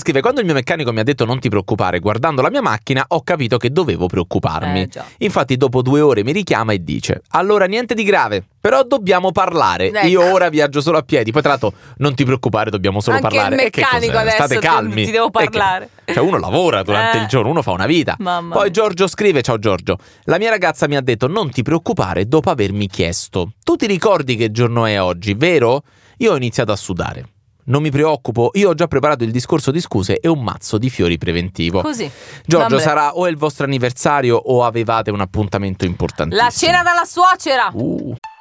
scrive: quando il mio meccanico mi ha detto non ti preoccupare, guardando la mia macchina ho capito che dovevo preoccuparmi. Già. Infatti dopo 2 ore mi richiama e dice: allora niente di grave, però dobbiamo parlare. Ecco. Io ora viaggio solo a piedi. Poi tra l'altro non ti preoccupare, dobbiamo solo Anche parlare. il E che meccanico cos'è? adesso State calmi. ti devo E che- parlare. Cioè uno lavora durante il giorno, uno fa una vita. Mamma Poi mia. Giorgio scrive: ciao Giorgio, la mia ragazza mi ha detto non ti preoccupare dopo avermi chiesto: tu ti ricordi che giorno è oggi, vero? Io ho iniziato a sudare. Non mi preoccupo, io ho già preparato il discorso di scuse e un mazzo di fiori preventivo. Così. Giorgio, Vabbè. sarà o è il vostro anniversario o avevate un appuntamento importantissimo. La cena dalla suocera.